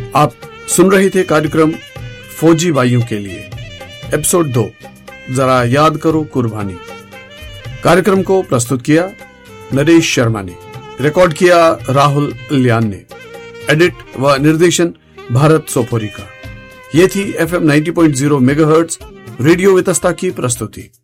आप सुन रहे थे कार्यक्रम फौजी भाइयों के लिए एपिसोड 2, जरा याद करो कुर्बानी। कार्यक्रम को प्रस्तुत किया नरेश शर्मा ने, रिकॉर्ड किया राहुल ल्यान ने, एडिट व निर्देशन भारत सोपोरी का। ये थी FM 90.0 मेगाहर्ट्ज रेडियो वितस्ता की प्रस्तुति।